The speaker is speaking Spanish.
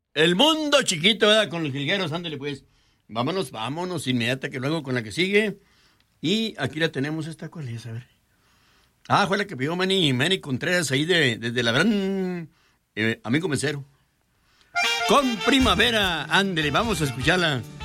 El mundo chiquito, ¿verdad? Con los jilgueros, ándale pues. Vámonos, inmediata, que luego con la que sigue. Y aquí la tenemos, esta, ¿cuál es? A ver. Fue la que pidió Manny Contreras ahí desde la gran amigo mesero. Con Primavera, ándale, vamos a escucharla.